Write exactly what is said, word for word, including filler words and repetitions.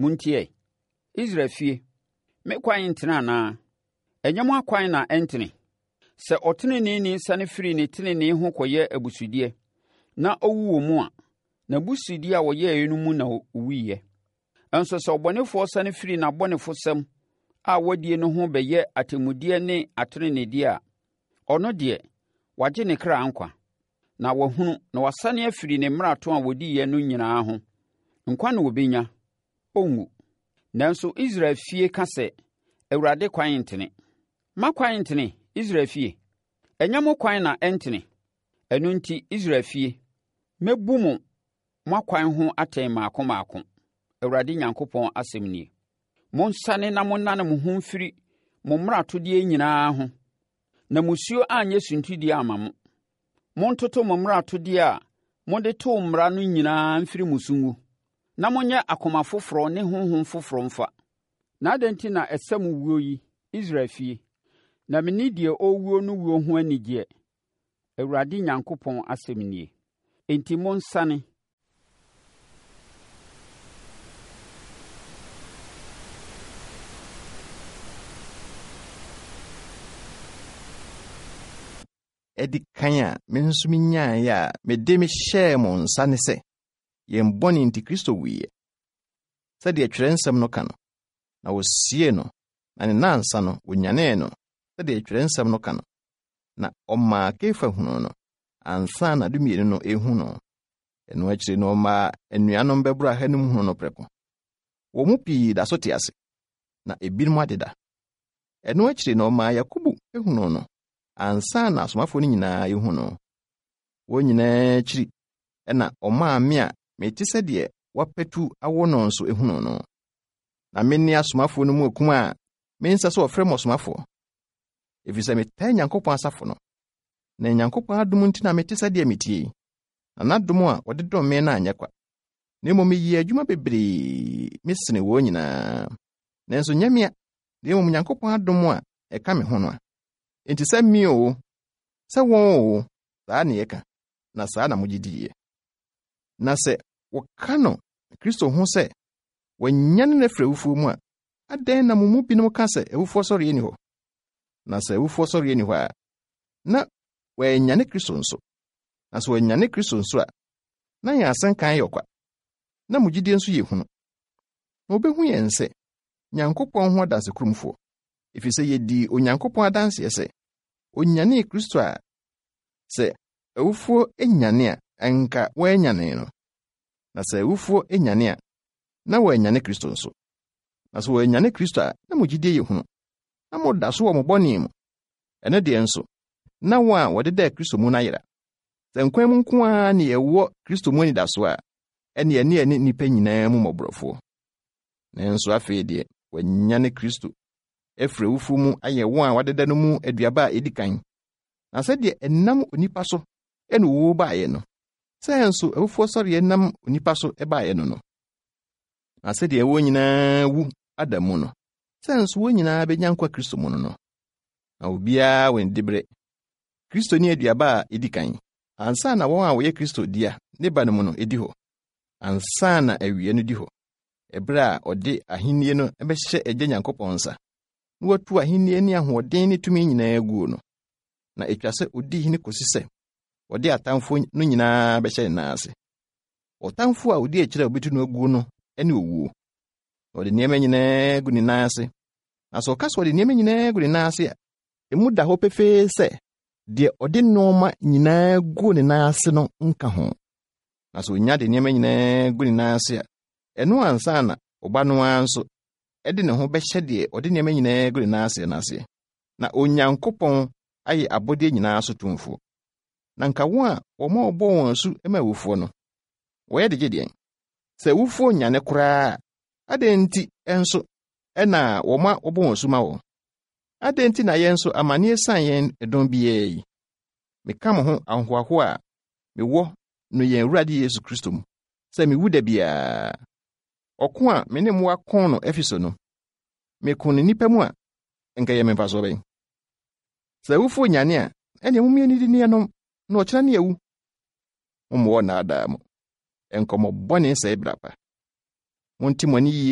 Muntie, Israel fie, me kwan ntena anaa? Ɛnyɛ mo akwan na ɛntene. Sɛ ɔteneneeni sane firi ne tenenee ho kɔyɛ abusudeɛ, na ɔwu wɔ mu a, na abusudeɛ a ɔyɛeɛ no mu na ɔwuiɛ. Ɛnso sɛ ɔbɔnefoɔ sane firi n'abɔnefosɛm a wadie no ho bɛyɛ atemmudeɛ ne ateneneedeɛ a, ɔno deɛ, wagye ne kra nkwa, na wahunu na wasane afiri ne mmarato a wɔdiiɛ no nyinaa ho. Nkwa na wɔbɛnya, ɔnwu. Nanso Israel fie ka sɛ, Awurade kwan ntene. Ma kwan ntene, Israel fie. Ɛnyɛ mo kwan na ɛntene. Ɛno nti, Israel fie, mɛbu mo mo akwan ho atɛn maako maako. Awurade Nyankopɔn asɛm nie. Monsane na monnane mo ho mfiri mo mmaratodeɛ nyinaa ho, na musuo anyɛ suntudeɛ ama mo. Montoto mo mmaratodeɛ a mode too mmara no nyinaa mfiri mo so ngu, na monyɛ akoma foforɔ ne honhom foforɔ mfa. Na adɛn nti na ɛsɛ mo wuo yi, Israel fie? Na menni deɛ ɔwuo no wuo ho anigyeɛ. Awurade Nyankopɔn asɛm nie. Enti monsane. Edi kan a me nso menyaeɛ a mede me hyɛɛ mo nsa ne sɛ, yɛn bɔne nti Kristo wuiɛ. Sɛdeɛ Atwerɛnsɛm no ka no, na wɔsie no, na ne nansa no wonyanee no, sɛdeɛ Atwerɛnsɛm no ka no, na ɔmaa Kefa hunu no, ansa na dumienu no ehu no. Ɛno akyiri no ɔmaa anuanom bɛboro ahanum hunu no prɛko. Wɔn mu pii da so te ase, na ebinom adeda. Ɛno akyiri no ɔmaa Yakobo ehunu no, ansa na asomafo no nyinaa ehu no. Wɔn nyinaa akyiri, ɛna ɔmaa me a mete sɛdeɛ wapɛtu awo no nso ehunu no. Na me ne asomafo no mu akum a me nsa so ɔfrɛ mo asomafo. Efisɛ metaa Nyankopɔn asafo no. Na Nyankopɔn adom nti na mete sɛdeɛ metie. Na n'adom a wɔde dɔm me na anyɛ kwa. Na mmom yi adwuma bebree mesene wɔn nyinaa. Nanso nyɛ me a, na mmom Nyankopɔn adom a ɛka me ho no a. Enti sɛ me o, sɛ wɔn o, saa ne yɛka, na saa na mogye diiɛ. Na sɛ wɔka no Kristo ho sɛ, wɔanyane no afiri awufoɔ mu a, adɛn na mo mu binom ka sɛ awufoɔ sɔreɛ ni hɔ? Na sɛ awufoɔ sɔreɛ ni hɔ a, na wɔanyane Kristo nso. Na sɛ wɔanyane Kristo nso a, na yɛn asɛnkan yɛ ɔkwa, na mo gyidie nso yɛ hunu. Na wɔbɛhu yɛn sɛ, Nyankopɔn ho adansekurumfoɔ, efisɛ yɛdi Onyankopɔn adanseɛ sɛ, onyane Kristo a, sɛ awufoɔ enyane a, anka wɔanyane no. Na sɛ awufoɔ enyane a, na wɔanyane Kristo nso. Na sɛ wɔanyane Kristo a, na mo gyidie yɛ hunu, na mo da so wɔ mo bɔne mu. Ɛno deɛ nso, na wɔn a wɔdeda Kristo mu no ayera. Sɛ nkwa mu nko ara ne yɛwɔ Kristo mu anidaso a, ɛne ɛne ɛne nnipa nyinaa mu mmɔborɔfoɔ. Nanso afei deɛ, wɔanyane Kristo efre awufoɔ mu ayɛ wɔn a wɔdeda no mu aduaba a edi kan. Na sɛdeɛ ɛnam onipa so ɛne owuo baeɛ no, sɛ nso awufoɔ sɔre ɛnam onipa so ɛbaeɛ no no. Na sɛdeɛ wɔn nyinaa wu ada mu no, sɛ nso wɔn nyinaa benya nkwa Kristo mu no no. Na obiara wɔ ndibere. Kristo ni aduaba a edi kan. Ansa na wɔn a wɔyɛ Kristo dia ne ba no mu no edi hɔ. Ansa na awie no di hɔ. Ɛbere a ɔde ahenni no ɛbɛhyɛ Agya Nyankopɔn nsa. Na watu ahenni ne ahoɔden ne tumi nyinaa guo no. Na etwa sɛ odi hene kosi sɛ ɔde atamfo no nyinaa bɛhyɛ ne nan ase. Ɔtamfo a odi akyira obetu no aguo no ɛne owuo. Ɔde nneɛma nyinaa gu ne nan ase. Na sɛ ɔka sɛ ɔde nneɛma nyinaa gu ne nan ase a, emu da hɔ pefee sɛ deɛ ɔde nneɛma nyinaa gu ne nan ase no nka ho. Na sɛ onya de nneɛma nyinaa gu ne nan ase a, ɛno ansa na ɔba no anso ɛde ne ho bɛhyɛ deɛ ɔde nneɛma nyinaa gu ne nan ase na ase. Na Onyankopɔn ayɛ abɔde nyinaa so tumfo. Na nka wɔn a wɔma ɔbɔ wɔn asu ma awufoɔ no, wɔyɛ de gye sɛ awufoɔ nyane koraa, adɛn nti ɛnso ɛna wɔma ɔbɔ wɔn asu ma wɔn. Adɛn nti na yɛn nso amanneɛ san yɛn ɛdɔm biara yi. Meka mo ho ahohoaho a mewɔ no yɛn Awurade Yesu Kristo mu, sɛ mewu da biara. Ɔko a me ne mo akɔn no Efeso no, meko ne nipa mu a, enka yɛ memfa so bɛn. Sɛ awufoɔ nyane a, ɛne mo mmienu di neɛnom na ɔkyerɛ ne awu. Mo mo na ada mo. Enkɔmɔ bɔne sɛ brapa. Monti mo ni